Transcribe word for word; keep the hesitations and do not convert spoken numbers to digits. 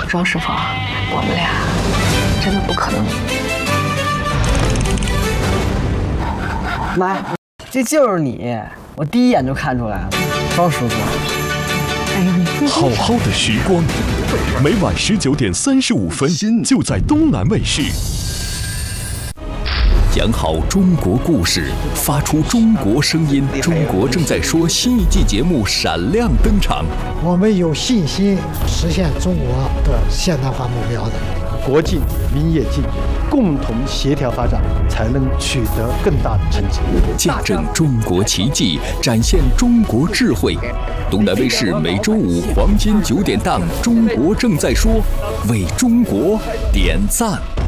庄师傅，我们俩真的不可能。 妈，这就是你，我第一眼就看出来了，庄师傅。哎呀，你好好的时光，每晚十九点三十五分，就在东南卫视。讲好中国故事，发出中国声音。中国正在说新一季节目闪亮登场。 我们有信心实现中国的现代化目标的。 国进民也进，共同协调发展，才能取得更大的成绩。 见证中国奇迹，展现中国智慧。东南卫视每周五黄金九点档《中国正在说》，为中国点赞。